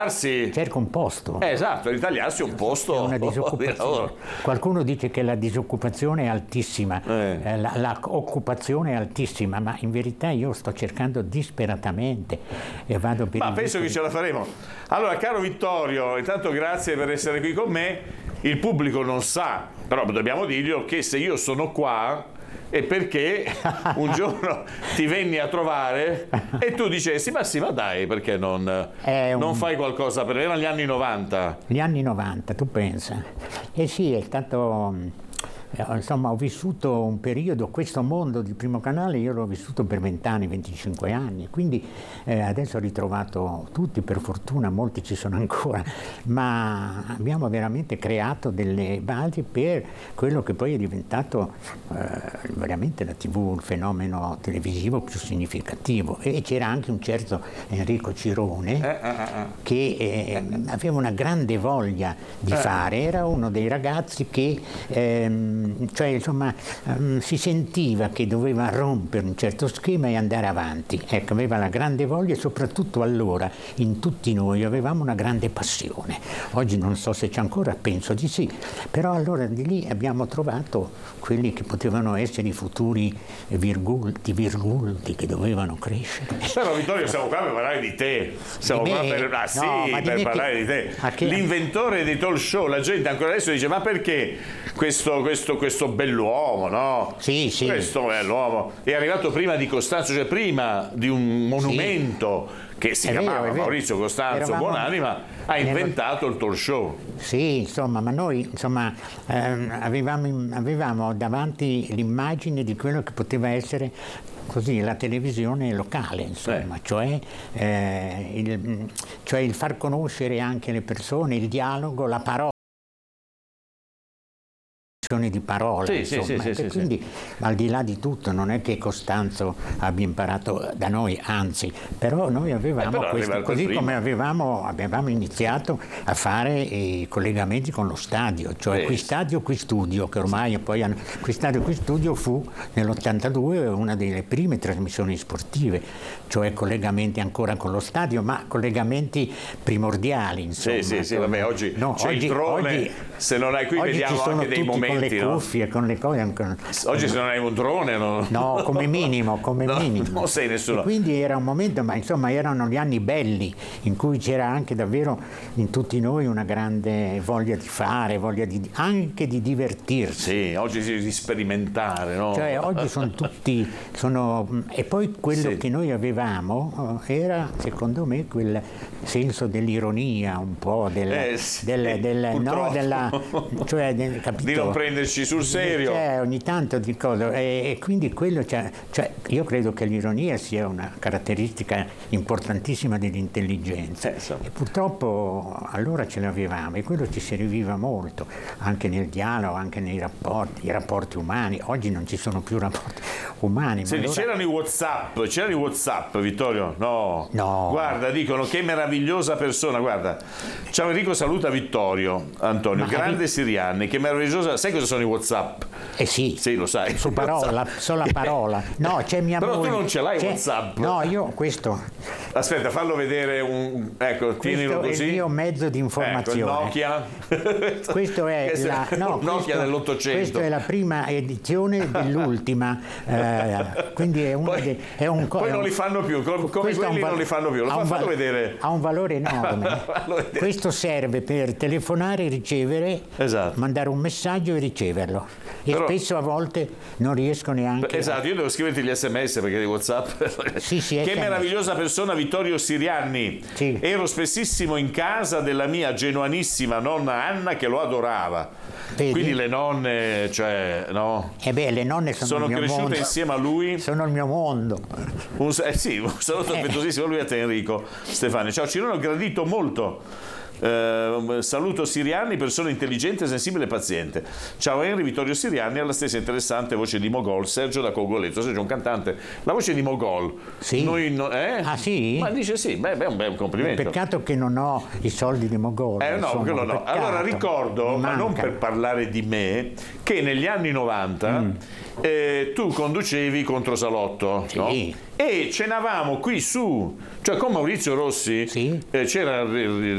cerca un posto. Esatto, ritagliarsi un posto. È una disoccupazione. Qualcuno dice che la disoccupazione è altissima, la occupazione è altissima, ma in verità io sto cercando disperatamente e vado per Ma penso che ce la faremo. Allora, caro Vittorio, intanto grazie per essere qui con me. Il pubblico non sa, però dobbiamo dirglielo, che se io sono qua è perché un giorno ti venni a trovare e tu dicessi ma sì, ma dai, perché non fai qualcosa per me? Erano gli anni 90. Gli anni 90, tu pensa. Sì, è stato... Insomma, ho vissuto un periodo, questo mondo di Primo Canale io l'ho vissuto per 20 anni, 25 anni, quindi adesso ho ritrovato tutti, per fortuna, molti ci sono ancora, ma abbiamo veramente creato delle basi per quello che poi è diventato veramente la TV, il fenomeno televisivo più significativo. E c'era anche un certo Enrico Cirone che aveva una grande voglia di fare, era uno dei ragazzi che cioè insomma si sentiva che doveva rompere un certo schema e andare avanti. Ecco, aveva la grande voglia e soprattutto allora in tutti noi avevamo una grande passione. Oggi non so se c'è ancora, penso di sì, però allora di lì abbiamo trovato quelli che potevano essere i futuri virgulti che dovevano crescere. Però Vittorio, siamo qua per parlare di te, siamo qua per parlare di te. L'inventore dei talk show, la gente ancora adesso dice ma perché questo bell'uomo, no? Sì. Questo bell'uomo è arrivato prima di Costanzo, cioè prima di un monumento che si chiamava Maurizio Costanzo Buonanima, ha inventato il talk show. Sì, insomma, ma noi insomma, avevamo davanti l'immagine di quello che poteva essere così la televisione locale, insomma, cioè il far conoscere anche le persone, il dialogo, la parola. Di parole, quindi al di là di tutto non è che Costanzo abbia imparato da noi, anzi, però noi avevamo questo, così come avevamo iniziato a fare i collegamenti con lo stadio, cioè qui stadio, qui studio, che ormai poi qui stadio, qui studio fu nell'82 una delle prime trasmissioni sportive, cioè collegamenti ancora con lo stadio, ma collegamenti primordiali, insomma. Sì, vabbè, oggi c'è il drone, se non hai qui vediamo anche dei momenti. Con le cuffie, con le cose. Oggi se non hai un drone no, come minimo. Non sei nessuno. E quindi era un momento, ma insomma erano gli anni belli in cui c'era anche davvero in tutti noi una grande voglia di fare, anche di divertirsi. Sì, oggi di sperimentare, no? Cioè oggi e poi quello che noi avevamo era, secondo me, quel senso dell'ironia un po' capito? Di non prenderci sul serio. Ogni tanto di cosa. E quindi quello io credo che l'ironia sia una caratteristica importantissima dell'intelligenza. E purtroppo allora ce l'avevamo e quello ci serviva molto, anche nel dialogo, anche nei rapporti umani. Oggi non ci sono più rapporti umani. Senti, c'erano i WhatsApp, Vittorio? No. Guarda, dicono che meravigliosa persona, guarda. Ciao Enrico, saluta Vittorio Antonio, grande Sirianni, che meravigliosa. Sai cosa sono i WhatsApp? Sì, lo sai. Su parola, sola parola. No, c'è mia moglie. Però tu non ce l'hai WhatsApp? No, io questo. Aspetta, fallo vedere ecco, tienilo così. Questo è il mio mezzo di informazione. Ecco, il Nokia. Questo è Nokia dell'800. Questa è la prima edizione dell'ultima. Quindi è poi non li fanno più, come quelli non li fanno più. Fallo vedere. Ha un valore enorme. Questo serve per telefonare e ricevere, mandare un messaggio e riceverlo. E spesso a volte non riesco neanche. Esatto, io devo scriverti gli SMS perché di WhatsApp. Che meravigliosa persona, Vittorio Sirianni. Sì. Ero spessissimo in casa della mia genuanissima nonna Anna che lo adorava. Vedi? Quindi le nonne, no? Le nonne sono il mio cresciute mondo. Insieme a lui. Sono il mio mondo. Un saluto affettuosissimo a lui, a te Enrico Stefani. Ciao Cirone, ho gradito molto. Saluto Sirianni, persona intelligente, sensibile e paziente. Ciao Henry, Vittorio Sirianni ha la stessa interessante voce di Mogol, Sergio da Cogoletto. Sergio è un cantante, la voce di Mogol. Sì. Ah sì? Ma dice sì, è un bel complimento. Peccato che non ho i soldi di Mogol. Quello no. Allora ricordo, ma non per parlare di me, che negli anni 90 tu conducevi Controsalotto, sì. No? E cenavamo qui su, cioè con Maurizio Rossi, sì. C'era